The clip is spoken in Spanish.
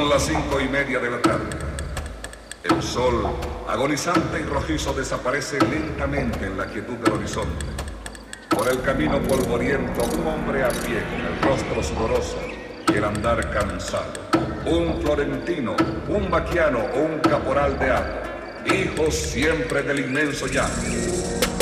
Son las 5:30 de la tarde. El sol, agonizante y rojizo, desaparece lentamente en la quietud del horizonte. Por el camino polvoriento, un hombre a pie, con el rostro sudoroso y el andar cansado. Un florentino, un vaquiano o un caporal de agua, hijos siempre del inmenso llano.